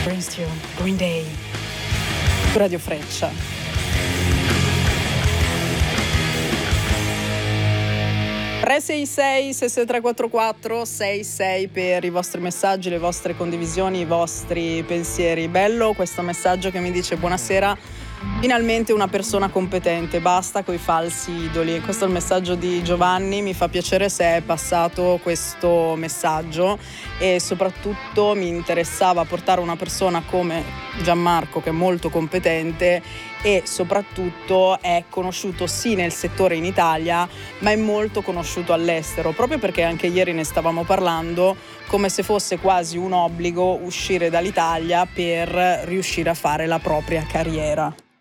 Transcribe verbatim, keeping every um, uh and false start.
Brimstone, Green Day, Radio Freccia. tre sei sei sei sei tre quattro quattro sei sei per i vostri messaggi, le vostre condivisioni, i vostri pensieri. Bello questo messaggio che mi dice: buonasera, finalmente una persona competente, basta coi falsi idoli. Questo è il messaggio di Giovanni, mi fa piacere se è passato questo messaggio e soprattutto mi interessava portare una persona come Gianmarco, che è molto competente e soprattutto è conosciuto sì nel settore in Italia, ma è molto conosciuto all'estero, proprio perché anche ieri ne stavamo parlando, come se fosse quasi un obbligo uscire dall'Italia per riuscire a fare la propria carriera.